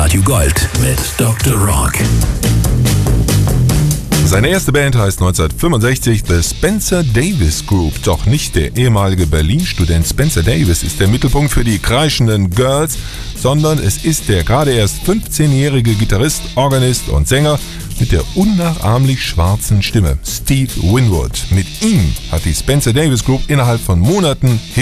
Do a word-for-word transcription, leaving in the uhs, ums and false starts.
Radio Gold mit Doktor Rock. Seine erste Band heißt neunzehnhundertfünfundsechzig The Spencer Davis Group. Doch nicht der ehemalige Berlin-Student Spencer Davis ist der Mittelpunkt für die kreischenden Girls, sondern es ist der gerade erst fünfzehnjährige Gitarrist, Organist und Sänger mit der unnachahmlich schwarzen Stimme, Steve Winwood. Mit ihm hat die Spencer Davis Group innerhalb von Monaten